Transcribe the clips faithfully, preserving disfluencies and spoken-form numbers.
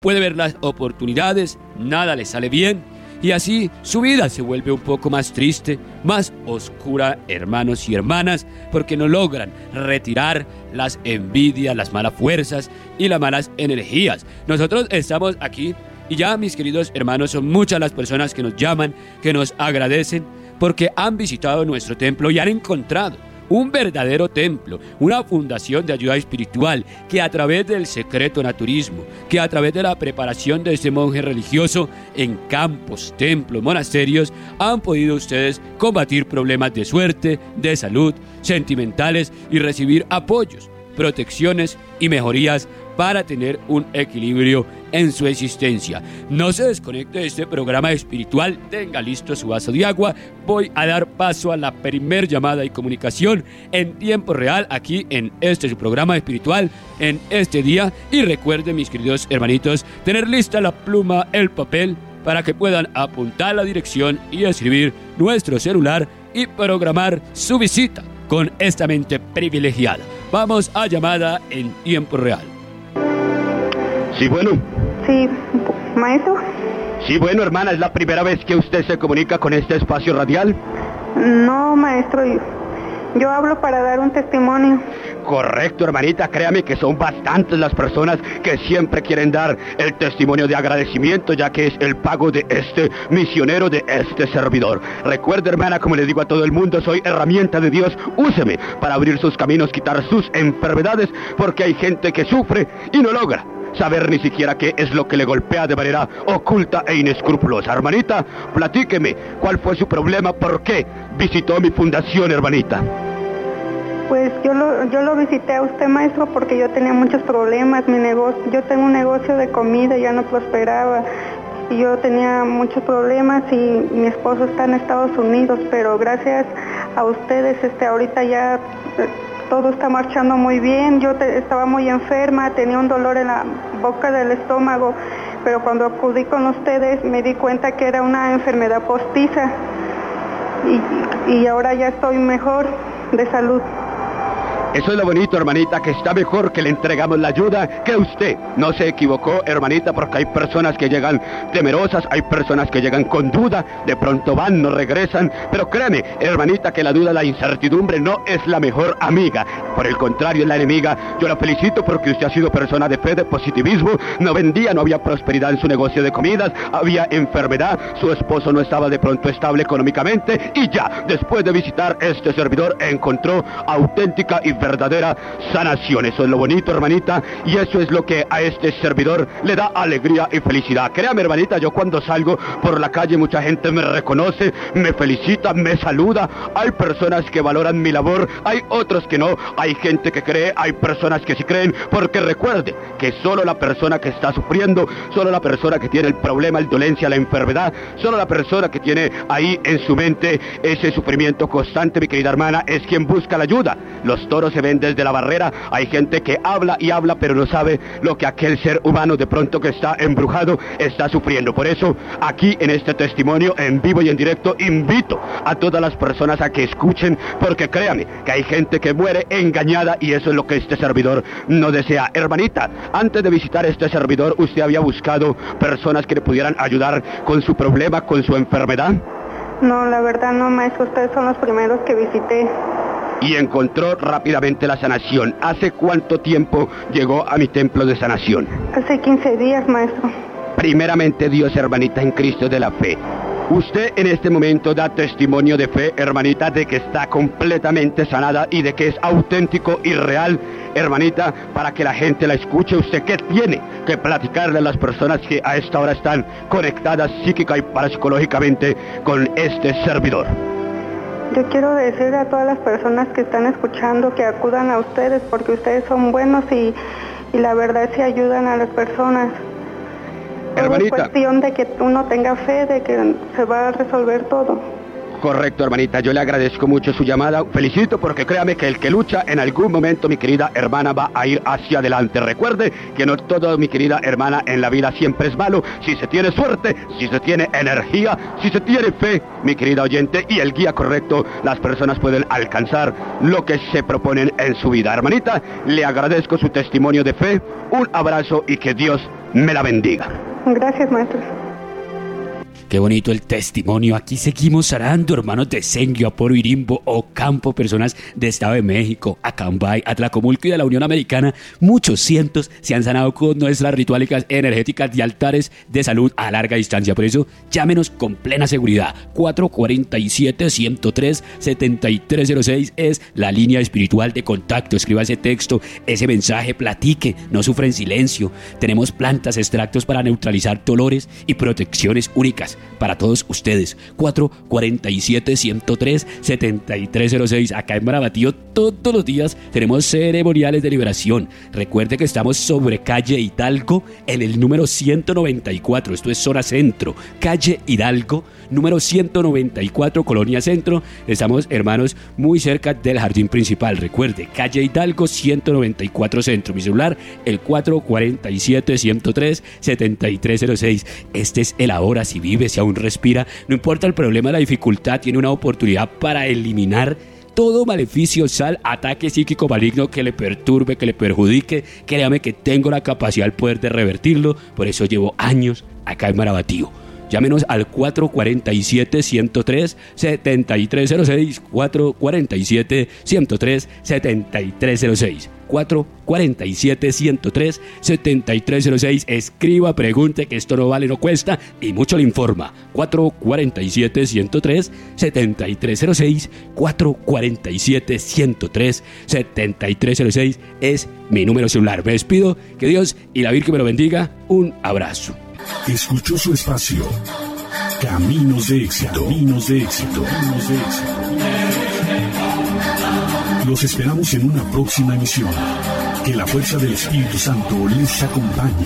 puede ver las oportunidades, nada le sale bien, y así su vida se vuelve un poco más triste, más oscura, hermanos y hermanas, porque no logran retirar las envidias, las malas fuerzas y las malas energías. Nosotros estamos aquí y ya, mis queridos hermanos, son muchas las personas que nos llaman, que nos agradecen, porque han visitado nuestro templo y han encontrado un verdadero templo, una fundación de ayuda espiritual que a través del secreto naturismo, que a través de la preparación de este monje religioso en campos, templos, monasterios, han podido ustedes combatir problemas de suerte, de salud, sentimentales y recibir apoyos, protecciones y mejorías para tener un equilibrio en su existencia. No se desconecte de este programa espiritual, tenga listo su vaso de agua. Voy a dar paso a la primer llamada y comunicación en tiempo real aquí en este su programa espiritual en este día. Y recuerden, mis queridos hermanitos, tener lista la pluma, el papel, para que puedan apuntar la dirección y escribir nuestro celular y programar su visita con esta mente privilegiada. Vamos a llamada en tiempo real. Sí, bueno. Sí, maestro. Sí, bueno, hermana, ¿es la primera vez que usted se comunica con este espacio radial? No, maestro, yo, yo hablo para dar un testimonio. Correcto, hermanita, créame que son bastantes las personas que siempre quieren dar el testimonio de agradecimiento, ya que es el pago de este misionero, de este servidor. Recuerde, hermana, como le digo a todo el mundo, soy herramienta de Dios. Úseme para abrir sus caminos, quitar sus enfermedades, porque hay gente que sufre y no logra saber ni siquiera qué es lo que le golpea de manera oculta e inescrupulosa. Hermanita, platíqueme, ¿cuál fue su problema? ¿Por qué visitó mi fundación, hermanita? Pues yo lo, yo lo visité a usted, maestro, porque yo tenía muchos problemas. Mi negocio, yo tengo un negocio de comida, ya no prosperaba. Y yo tenía muchos problemas y mi esposo está en Estados Unidos, pero gracias a ustedes, este, ahorita ya todo está marchando muy bien. Yo te, estaba muy enferma, tenía un dolor en la boca del estómago, pero cuando acudí con ustedes me di cuenta que era una enfermedad postiza y, y ahora ya estoy mejor de salud. Eso es lo bonito, hermanita, que está mejor que le entregamos la ayuda, que usted no se equivocó, hermanita, porque hay personas que llegan temerosas, hay personas que llegan con duda, de pronto van, no regresan, pero créeme, hermanita, que la duda, la incertidumbre no es la mejor amiga, por el contrario, es la enemiga. Yo la felicito porque usted ha sido persona de fe, de positivismo, no vendía, no había prosperidad en su negocio de comidas, había enfermedad, su esposo no estaba de pronto estable económicamente, y ya, después de visitar este servidor, encontró auténtica y verdadera sanación. Eso es lo bonito, hermanita, y eso es lo que a este servidor le da alegría y felicidad. Créame, hermanita, yo cuando salgo por la calle mucha gente me reconoce, me felicita, me saluda. Hay personas que valoran mi labor, hay otros que no, hay gente que cree, hay personas que sí creen, porque recuerde que solo la persona que está sufriendo, solo la persona que tiene el problema, la dolencia, la enfermedad, solo la persona que tiene ahí en su mente ese sufrimiento constante, mi querida hermana, es quien busca la ayuda. Los toros se ven desde la barrera, hay gente que habla y habla pero no sabe lo que aquel ser humano de pronto que está embrujado está sufriendo. Por eso aquí en este testimonio en vivo y en directo invito a todas las personas a que escuchen, porque créame que hay gente que muere engañada y eso es lo que este servidor no desea. Hermanita, antes de visitar este servidor, ¿usted había buscado personas que le pudieran ayudar con su problema, con su enfermedad? No, la verdad no, maestro, ustedes son los primeros que visité. Y encontró rápidamente la sanación. ¿Hace cuánto tiempo llegó a mi templo de sanación? Hace quince días, maestro. Primeramente, Dios, hermanita, en Cristo de la fe. Usted en este momento da testimonio de fe, hermanita, de que está completamente sanada y de que es auténtico y real, hermanita, para que la gente la escuche. ¿Usted qué tiene que platicarle a las personas que a esta hora están conectadas psíquica y parapsicológicamente con este servidor? Yo quiero decirle a todas las personas que están escuchando que acudan a ustedes porque ustedes son buenos y, y la verdad sí ayudan a las personas. Hermanita, es cuestión de que uno tenga fe de que se va a resolver todo. Correcto, hermanita, yo le agradezco mucho su llamada, felicito porque créame que el que lucha en algún momento, mi querida hermana, va a ir hacia adelante. Recuerde que no todo, mi querida hermana, en la vida siempre es malo. Si se tiene suerte, si se tiene energía, si se tiene fe, mi querida oyente, y el guía correcto, las personas pueden alcanzar lo que se proponen en su vida. Hermanita, le agradezco su testimonio de fe, un abrazo y que Dios me la bendiga. Gracias, maestro. Qué bonito el testimonio. Aquí seguimos arando, hermanos de Senguio, Aporo, Irimbo, Ocampo, personas de Estado de México, Acambay, Atlacomulco y de la Unión Americana. Muchos cientos se han sanado con nuestras rituales energéticas de altares de salud a larga distancia. Por eso, llámenos con plena seguridad. cuatro cuatro siete, uno cero tres, siete tres cero seis es la línea espiritual de contacto. Escriba ese texto, ese mensaje, platique, no sufra en silencio. Tenemos plantas, extractos para neutralizar dolores y protecciones únicas para todos ustedes. Cuatro cuatro siete, uno cero tres, siete tres cero seis. Acá en Marabatío todos los días tenemos ceremoniales de liberación. Recuerde que estamos sobre calle Hidalgo en el número ciento noventa y cuatro. Esto es zona centro. Calle Hidalgo, número ciento noventa y cuatro, Colonia Centro. Estamos, hermanos, muy cerca del jardín principal. Recuerde, calle Hidalgo, ciento noventa y cuatro Centro. Mi celular, el cuatro cuatro siete, uno cero tres, siete tres cero seis. Este es el ahora. Si vive, si aún respira, no importa el problema, la dificultad, tiene una oportunidad para eliminar todo maleficio, sal, ataque psíquico maligno que le perturbe, que le perjudique. Créame que tengo la capacidad, el poder de revertirlo. Por eso llevo años acá en Marabatío. Llámenos al cuatro cuatro siete, uno cero tres, siete tres cero seis, cuatro cuatro siete, uno cero tres, siete tres cero seis, cuatro cuatro siete, uno cero tres, siete tres cero seis. Escriba, pregunte, que esto no vale, no cuesta y mucho le informa. cuatro cuatro siete, uno cero tres, siete tres cero seis, cuatro cuatro siete, uno cero tres, siete tres cero seis es mi número celular. Me despido, que Dios y la Virgen me lo bendiga. Un abrazo. Escuchó su espacio Caminos de Éxito. Caminos de Éxito. Caminos de Éxito. Los esperamos en una próxima emisión. Que la fuerza del Espíritu Santo les acompañe.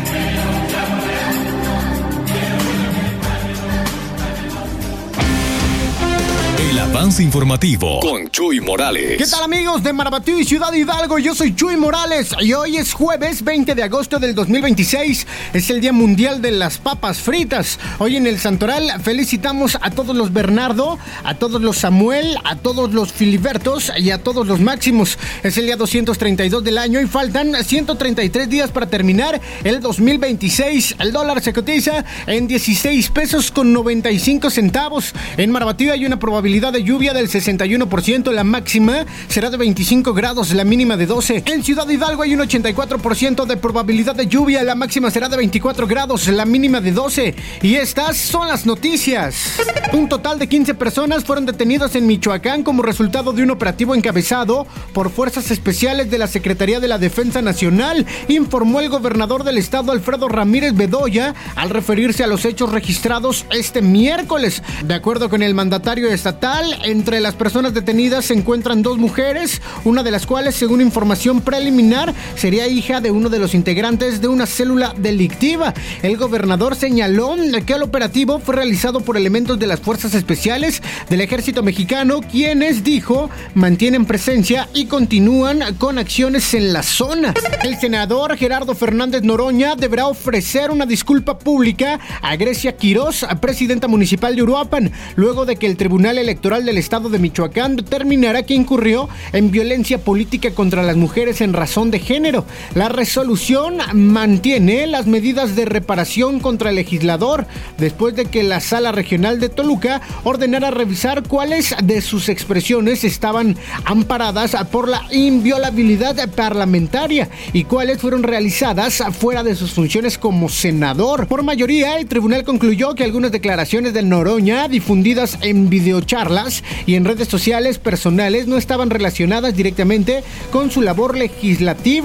El avance informativo con Chuy Morales. ¿Qué tal, amigos de Marabatío y Ciudad Hidalgo? Yo soy Chuy Morales y hoy es jueves veinte de agosto del dos mil veintiséis. Es el Día Mundial de las Papas Fritas. Hoy en el Santoral felicitamos a todos los Bernardo, a todos los Samuel, a todos los Filibertos y a todos los Máximos. Es el día doscientos treinta y dos del año y faltan ciento treinta y tres días para terminar el dos mil veintiséis. El dólar se cotiza en dieciséis pesos con noventa y cinco centavos. En Marabatío hay una probabilidad de lluvia del sesenta y uno por ciento, la máxima será de veinticinco grados, la mínima de doce. En Ciudad Hidalgo hay un ochenta y cuatro por ciento de probabilidad de lluvia, la máxima será de veinticuatro grados, la mínima de doce. Y estas son las noticias. Un total de quince personas fueron detenidas en Michoacán como resultado de un operativo encabezado por fuerzas especiales de la Secretaría de la Defensa Nacional, informó el gobernador del estado, Alfredo Ramírez Bedoya, al referirse a los hechos registrados este miércoles. De acuerdo con el mandatario estatal, entre las personas detenidas se encuentran dos mujeres, una de las cuales, según información preliminar, sería hija de uno de los integrantes de una célula delictiva. El gobernador señaló que el operativo fue realizado por elementos de las fuerzas especiales del Ejército Mexicano, quienes, dijo, mantienen presencia y continúan con acciones en la zona. El senador Gerardo Fernández Noroña deberá ofrecer una disculpa pública a Grecia Quirós, presidenta municipal de Uruapan, luego de que el Tribunal Electoral del Estado de Michoacán determinará que incurrió en violencia política contra las mujeres en razón de género. La resolución mantiene las medidas de reparación contra el legislador, después de que la Sala Regional de Toluca ordenara revisar cuáles de sus expresiones estaban amparadas por la inviolabilidad parlamentaria y cuáles fueron realizadas fuera de sus funciones como senador. Por mayoría, el tribunal concluyó que algunas declaraciones del Noroña, difundidas en videocharlas y en redes sociales personales, no estaban relacionadas directamente con su labor legislativa,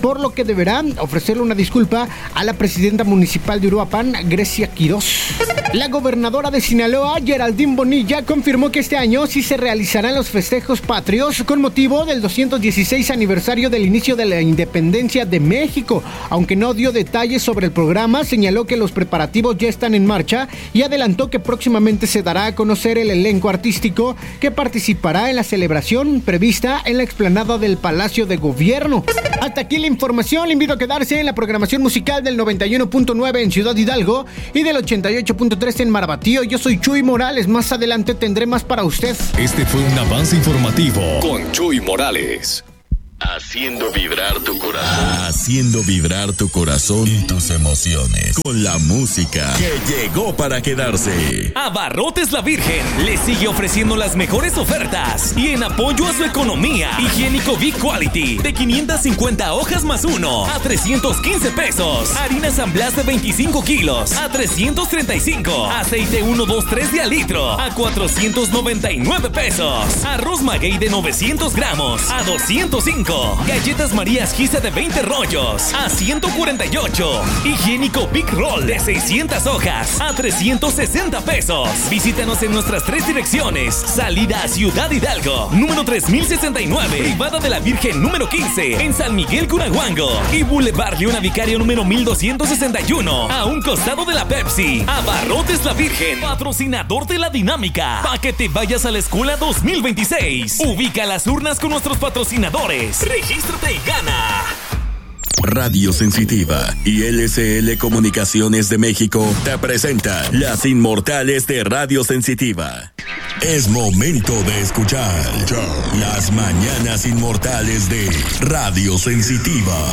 por lo que deberá ofrecerle una disculpa a la presidenta municipal de Uruapan, Grecia Quirós. La gobernadora de Sinaloa, Geraldine Bonilla, confirmó que este año sí se realizarán los festejos patrios con motivo del doscientos dieciséis aniversario del inicio de la independencia de México. Aunque no dio detalles sobre el programa, señaló que los preparativos ya están en marcha y adelantó que próximamente se dará a conocer el elenco artístico que participará en la celebración prevista en la explanada del Palacio de Gobierno. Hasta aquí la información. Le invito a quedarse en la programación musical del noventa y uno punto nueve en Ciudad Hidalgo y del ochenta y ocho punto tres en Marabatío. Yo soy Chuy Morales. Más adelante tendré más para usted. Este fue un avance informativo con Chuy Morales. Haciendo vibrar tu corazón. Haciendo vibrar tu corazón y tus emociones. Con la música que llegó para quedarse. Abarrotes La Virgen le sigue ofreciendo las mejores ofertas. Y en apoyo a su economía, higiénico Big Quality de quinientas cincuenta hojas más uno a trescientos quince pesos. Harina San Blas de veinticinco kilos a trescientos treinta y cinco. Aceite ciento veintitrés de al litro a cuatrocientos noventa y nueve pesos. Arroz maguey de novecientos gramos a doscientos cinco. Galletas Marías Giza de veinte rollos a ciento cuarenta y ocho. Higiénico Big Roll de seiscientas hojas a trescientos sesenta pesos. Visítanos en nuestras tres direcciones. Salida a Ciudad Hidalgo, número tres mil sesenta y nueve. Privada de la Virgen, número quince, en San Miguel, Curahuango. Y Boulevard Leona Vicario, número mil doscientos sesenta y uno, a un costado de la Pepsi. Abarrotes La Virgen, patrocinador de la dinámica. Pa' que te vayas a la escuela dos mil veintiséis. Ubica las urnas con nuestros patrocinadores. Regístrate y gana. Radio Sensitiva y L C L Comunicaciones de México te presenta Las Inmortales de Radio Sensitiva. Es momento de escuchar Las Mañanas Inmortales de Radio Sensitiva.